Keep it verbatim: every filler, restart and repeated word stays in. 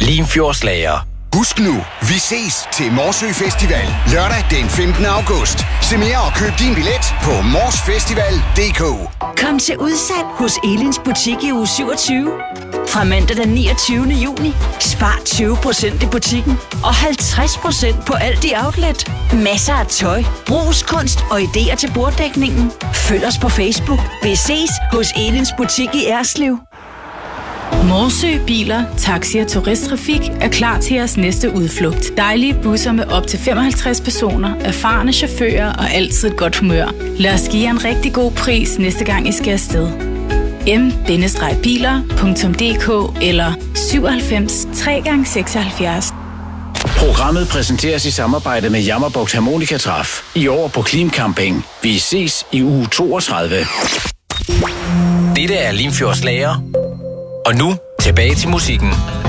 Limfjordslager. Husk nu, vi ses til Morsø Festival lørdag den femtende august. Se mere og køb din billet på morsfestival punktum d k. Kom til udsalg hos Elins butik i uge syvogtyve. Fra mandag den niogtyvende juni. Spar tyve procent i butikken og halvtreds procent på alt i outlet. Masser af tøj, brugskunst og idéer til borddækningen. Følg os på Facebook. Vi ses hos Elins butik i Erslev. Morsø Biler, Taxi og Turisttrafik er klar til jeres næste udflugt. Dejlige busser med op til femoghalvtreds personer, erfarne chauffører og altid et godt humør. Lad os give jer en rigtig god pris næste gang I skal afsted. m bindestreg biler punktum d k eller syvoghalvfems tre gange seksoghalvfjerds. Programmet præsenteres i samarbejde med Jammerbugt Harmonikatræf. I år på Klim Camping. Vi ses i uge toogtredive. Dette er Limfjordslager. Og nu tilbage til musikken.